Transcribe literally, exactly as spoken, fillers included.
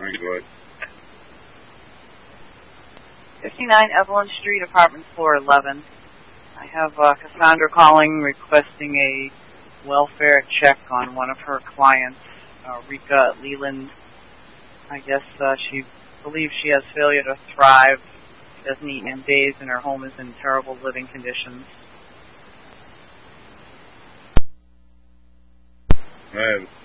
right, go ahead. fifty-nine Evelyn Street, apartment floor eleven. I have uh, Cassandra calling requesting a welfare check on one of her clients, uh, Rika Leland. I guess uh, she believes she has failure to thrive. She doesn't eat in days and her home is in terrible living conditions. I have